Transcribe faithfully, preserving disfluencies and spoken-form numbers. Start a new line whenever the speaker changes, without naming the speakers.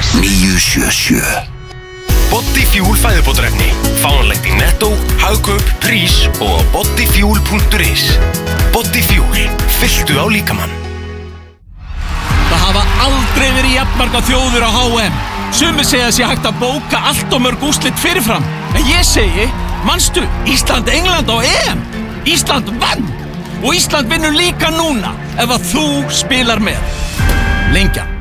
níu sjö sjö.
Bodyfuel fæðubótarefni. Fáanlegt í Netto, Hagkaup, Prís og á bodyfuel punktur is. Bodyfuel. Fylltu á líkamann.
Það hafa aldrei verið jafnmarga þjóður á H M. Sumir segja að sé hægt að bóka allt og mörg úrslit fyrirfram. En ég segi, manstu, Ísland, England á E M. Ísland vann. Og Ísland vinnur líka núna ef að þú spilar með. Lengjan.